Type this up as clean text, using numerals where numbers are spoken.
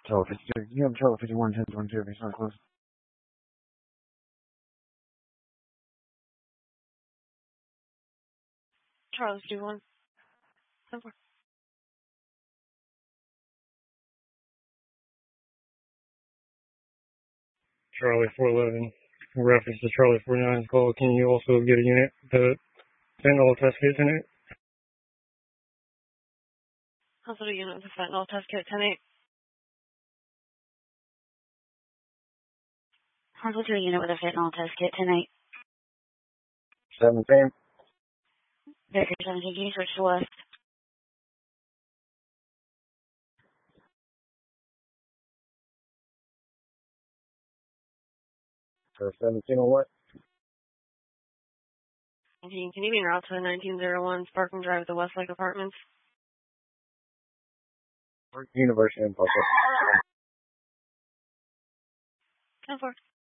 Charlie 52. You have Charlie 51, 10, 22 if he's not close. Charlie 51. 10 4. Charlie 411. Reference to Charlie 49's call. Can you also get a unit to fentanyl test kit tonight? Hospital unit with a fentanyl test kit 10-8. Hospital unit with a fentanyl test kit 10-8. 17. Victor 17, can you switch to west? So 17 on what? Can you be en route to 1901 Sparkman Drive at the Westlake Apartments? University in Parker. 10 4.